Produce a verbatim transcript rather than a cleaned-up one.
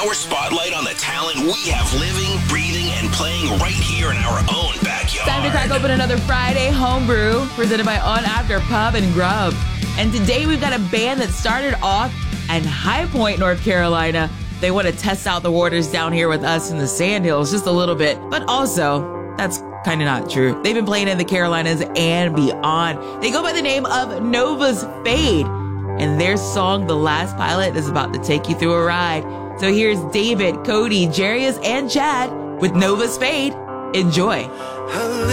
our spotlight on the talent we have living, breathing, and playing right here in our own backyard. Time to crack open another Friday Homebrew, presented by On After Pub and Grub. And today we've got a band that started off in High Point, North Carolina. They want to test out the waters down here with us in the Sandhills just a little bit, but also that's kind of not true. They've been playing in the Carolinas and beyond. They go by the name of Nova's Fade, and their song, The Last Pilot, is about to take you through a ride. So here's David, Cody, Jarius, and Chad with Nova's Fade. Enjoy.